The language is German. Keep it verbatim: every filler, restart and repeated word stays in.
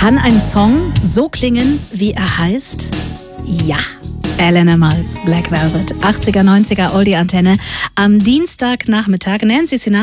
Kann ein Song so klingen, wie er heißt? Ja. Alyn Amals, Black Velvet, achtziger, neunziger Oldie-Antenne am Dienstagnachmittag. Nancy Sinatra